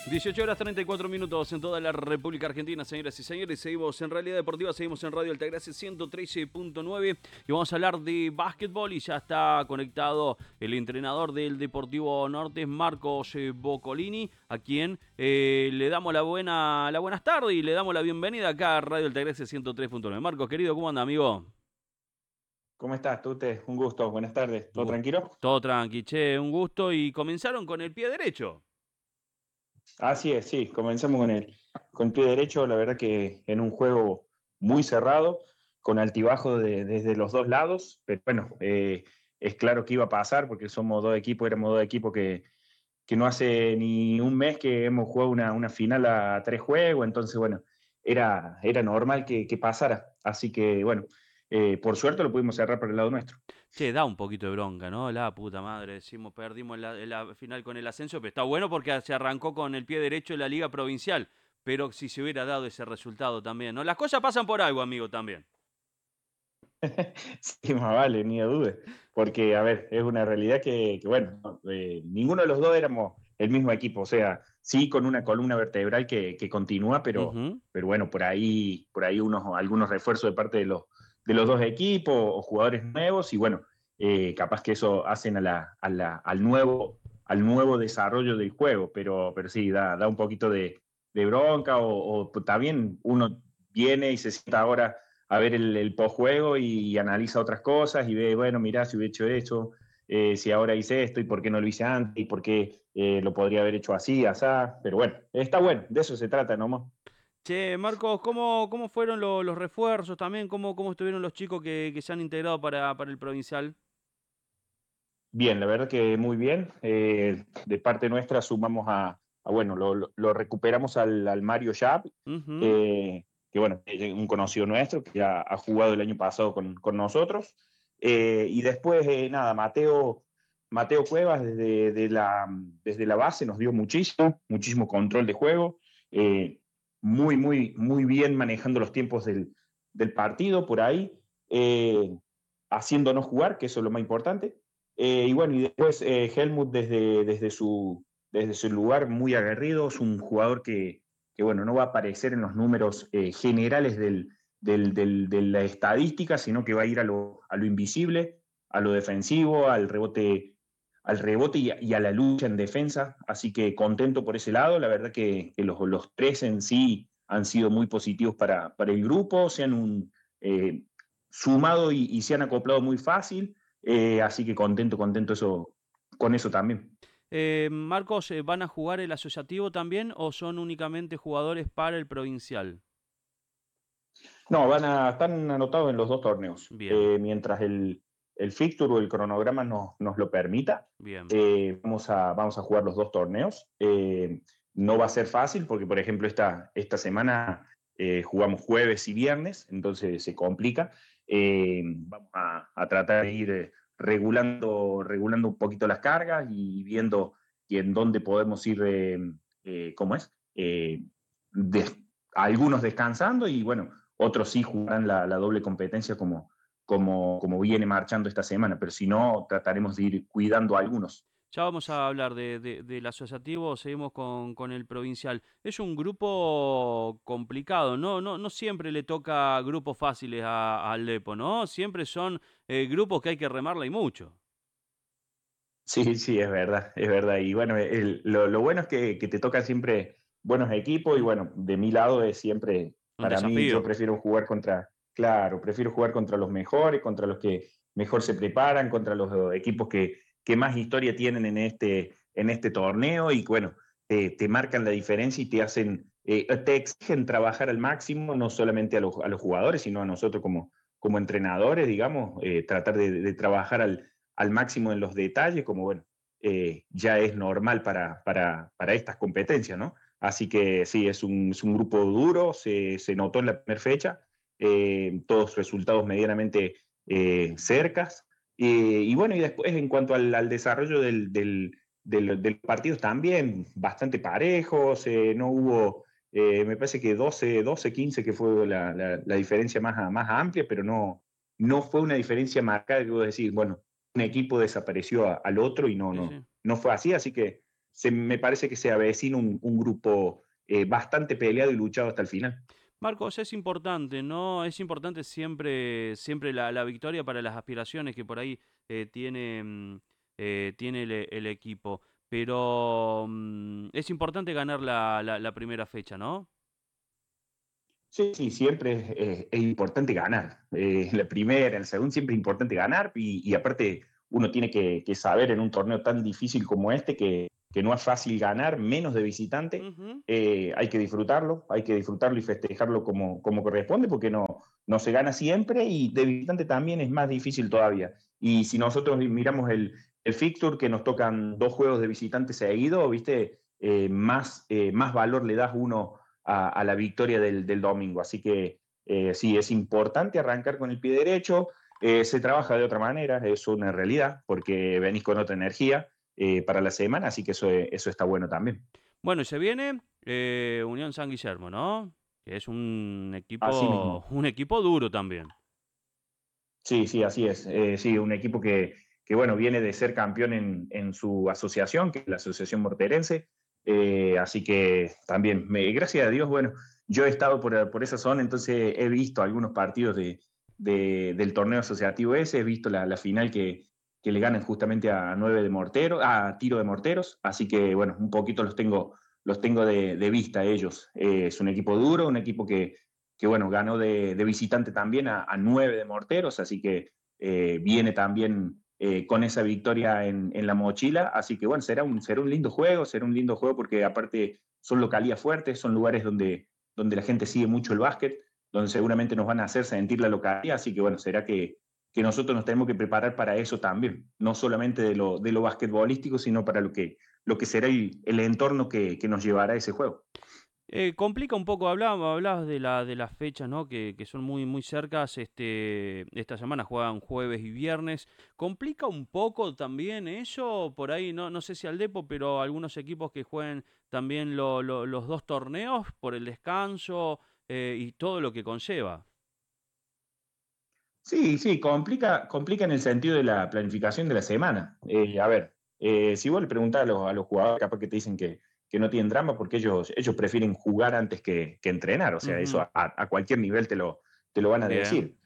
18 horas 34 minutos en toda la República Argentina, señoras y señores. Seguimos en Realidad Deportiva, seguimos en Radio Altagracia 113.9 y vamos a hablar de básquetbol. Y ya está conectado el entrenador del Deportivo Norte, Marcos Boccolini, a quien le damos las buenas tardes y le damos la bienvenida acá a Radio Altagracia 103.9. Marcos, querido, ¿cómo anda, amigo? ¿Cómo estás, Tute? Un gusto, buenas tardes. ¿Todo tranquilo? Todo tranqui, che, un gusto. Y comenzaron con el pie derecho. Así es, sí, comenzamos con el pie derecho, la verdad que en un juego muy cerrado, con altibajo desde los dos lados, pero bueno, es claro que iba a pasar porque éramos dos equipos que no hace ni un mes que hemos jugado una final a 3 juegos, entonces bueno, era normal que pasara, así que bueno, por suerte lo pudimos cerrar por el lado nuestro. Che, da un poquito de bronca, ¿no? La puta madre, decimos, perdimos en la final con el ascenso, pero está bueno porque se arrancó con el pie derecho en la Liga Provincial, pero si se hubiera dado ese resultado también, ¿no? Las cosas pasan por algo, amigo, también. Sí, más vale, ni de duda. Porque, a ver, es una realidad que bueno, ninguno de los dos éramos el mismo equipo. O sea, sí con una columna vertebral que continúa, Ujú. pero bueno, por ahí algunos refuerzos de parte de los dos equipos o jugadores nuevos. Y bueno, capaz que eso hacen al nuevo desarrollo del juego. Pero sí, da un poquito de bronca o también uno viene y se sienta ahora a ver el postjuego y analiza otras cosas y ve, bueno, mirá, si hubiera hecho eso, si ahora hice esto y por qué no lo hice antes y por qué lo podría haber hecho así, asá, pero bueno, está bueno, de eso se trata nomás. Che, Marcos, ¿cómo fueron los refuerzos también? ¿Cómo estuvieron los chicos que se han integrado para el Provincial? Bien, la verdad que muy bien. De parte nuestra sumamos bueno, lo recuperamos al Mario Schaap, Ujú. que bueno, es un conocido nuestro que ya ha jugado el año pasado con nosotros. Y después, nada, Mateo Cuevas desde la base nos dio muchísimo control de juego, eh, muy bien manejando los tiempos del partido por ahí, haciéndonos jugar, que eso es lo más importante. Y bueno, y después Helmut desde su lugar muy aguerrido, es un jugador que bueno, no va a aparecer en los números generales de la estadística, sino que va a ir a lo invisible, a lo defensivo, al rebote y a la lucha en defensa. Así que contento por ese lado. La verdad que los tres en sí han sido muy positivos para el grupo, se han sumado y se han acoplado muy fácil. Así que contento con eso también. Marcos, ¿van a jugar el asociativo también o son únicamente jugadores para el Provincial? No, están anotados en los dos torneos. Bien, Mientras el fixture o el cronograma nos lo permita, bien. vamos a jugar los dos torneos. No va a ser fácil porque, por ejemplo, esta semana jugamos jueves y viernes, entonces se complica. Vamos a tratar de ir regulando un poquito las cargas y viendo y en dónde podemos ir, ¿cómo es? Des- algunos descansando y bueno, otros sí jugarán la doble competencia como viene marchando esta semana, pero si no, trataremos de ir cuidando a algunos. Ya vamos a hablar del asociativo, seguimos con el provincial. Es un grupo complicado, ¿no? No siempre le toca grupos fáciles al Lepo, ¿no? Siempre son grupos que hay que remarla y mucho. Sí, sí, es verdad, es verdad. Y bueno, lo bueno es que te tocan siempre buenos equipos y bueno, de mi lado es siempre, Un para mí, yo desafío. prefiero jugar claro, prefiero jugar contra los mejores, contra los que mejor se preparan, contra los equipos que más historia tienen en este torneo y que bueno, te marcan la diferencia y te exigen trabajar al máximo, no solamente a los jugadores, sino a nosotros como entrenadores, digamos, tratar de trabajar al máximo en los detalles, como bueno, ya es normal para estas competencias, ¿no? Así que sí, es un grupo duro, se notó en la primera fecha, todos resultados medianamente cercas. Y bueno, y después en cuanto al desarrollo del partido también bastante parejos, no hubo, me parece que 15 que fue la diferencia más amplia, pero no fue una diferencia marcada que vos decís, bueno, un equipo desapareció al otro y Sí, sí. no fue así, así que me parece que se avecina un grupo bastante peleado y luchado hasta el final. Marcos, es importante, ¿no? Es importante siempre, siempre la victoria para las aspiraciones que por ahí tiene, tiene el equipo. Pero es importante ganar la primera fecha, ¿no? Sí, sí, siempre es importante ganar. La primera, el segundo, siempre es importante ganar y aparte uno tiene que saber en un torneo tan difícil como este que no es fácil ganar, menos de visitante. Ujú. Hay que disfrutarlo y festejarlo como corresponde porque no se gana siempre y de visitante también es más difícil todavía. Y si nosotros miramos el fixture, que nos tocan 2 juegos de visitante seguidos, ¿viste? Más valor le das uno a la victoria del domingo. Así que sí, es importante arrancar con el pie derecho. Se trabaja de otra manera, es una realidad, porque venís con otra energía para la semana, así que eso está bueno también. Bueno, y se viene Unión San Guillermo, ¿no? Que es Así mismo. un equipo duro también. Sí, sí, así es. Sí, un equipo que, bueno, viene de ser campeón en su asociación, que es la Asociación Morterense. Así que también, gracias a Dios, bueno, yo he estado por esa zona, entonces he visto algunos partidos del torneo asociativo ese, he visto la final que le ganan justamente a 9 de mortero, a tiro de morteros. Así que, bueno, un poquito los tengo de vista ellos. Es un equipo duro, un equipo que bueno, ganó de visitante también a 9 de morteros, así que viene también con esa victoria en la mochila, así que bueno, será un lindo juego porque aparte son localías fuertes, son lugares donde la gente sigue mucho el básquet, donde seguramente nos van a hacer sentir la localidad, así que bueno, será que nosotros nos tenemos que preparar para eso también, no solamente de lo basquetbolístico, sino para lo que será el entorno que nos llevará a ese juego. Complica un poco, hablabas de las fechas, ¿no? Que son muy, muy cercas. Esta semana juegan jueves y viernes. ¿Complica un poco también eso? Por ahí, no sé si al Depo, pero algunos equipos que jueguen también los dos torneos por el descanso y todo lo que conlleva. Sí, sí, complica en el sentido de la planificación de la semana. A ver, si vos le preguntás a los jugadores, capaz que te dicen que no tienen drama porque ellos prefieren jugar antes que entrenar. O sea, eso Ujú. a cualquier nivel te lo van a Bien. decir.